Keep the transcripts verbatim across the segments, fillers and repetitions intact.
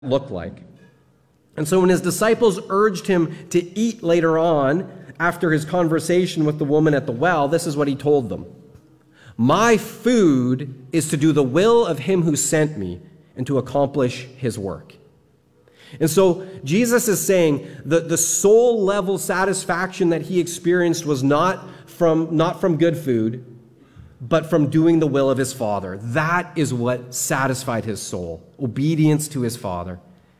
look like. And so when his disciples urged him to eat later on, after his conversation with the woman at the well, this is what he told them. My food is to do the will of him who sent me and to accomplish his work. And so Jesus is saying that the soul level satisfaction that he experienced was not from, not from good food, but from doing the will of his Father. That is what satisfied his soul, obedience to his Father.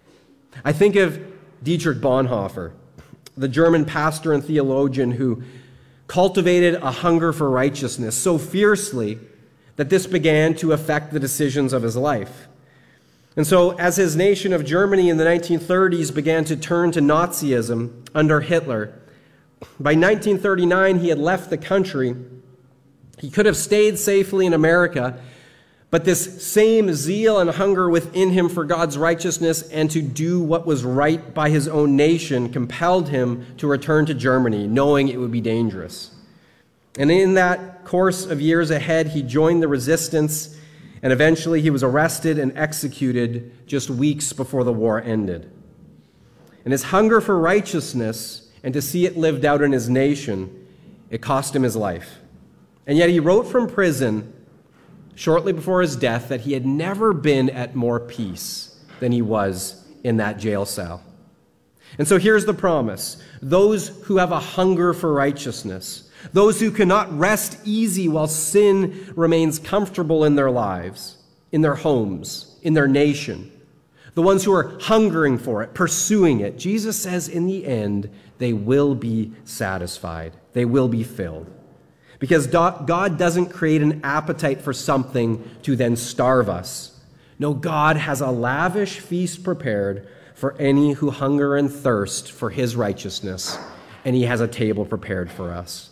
I think of Dietrich Bonhoeffer, the German pastor and theologian who cultivated a hunger for righteousness so fiercely that this began to affect the decisions of his life. And so as his nation of Germany in the nineteen thirties began to turn to Nazism under Hitler, by nineteen thirty-nine he had left the country. He could have stayed safely in America, but this same zeal and hunger within him for God's righteousness and to do what was right by his own nation compelled him to return to Germany, knowing it would be dangerous. And in that course of years ahead, he joined the resistance, and eventually he was arrested and executed just weeks before the war ended. And his hunger for righteousness and to see it lived out in his nation, it cost him his life. And yet he wrote from prison shortly before his death that he had never been at more peace than he was in that jail cell. And so here's the promise. Those who have a hunger for righteousness, those who cannot rest easy while sin remains comfortable in their lives, in their homes, in their nation, the ones who are hungering for it, pursuing it, Jesus says in the end, they will be satisfied. They will be filled. Because God doesn't create an appetite for something to then starve us. No, God has a lavish feast prepared for any who hunger and thirst for his righteousness, and he has a table prepared for us.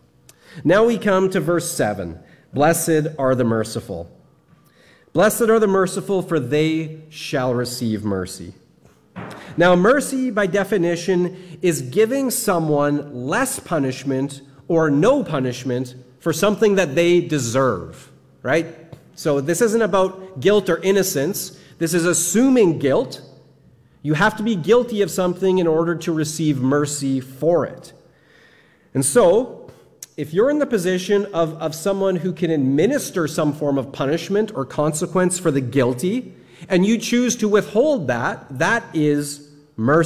Now we come to verse seven. Blessed are the merciful. Blessed are the merciful, for they shall receive mercy. Now, mercy, by definition, is giving someone less punishment or no punishment for something that they deserve, right? So this isn't about guilt or innocence. This is assuming guilt. You have to be guilty of something in order to receive mercy for it. And so, if you're in the position of, of someone who can administer some form of punishment or consequence for the guilty, and you choose to withhold that, that is mercy.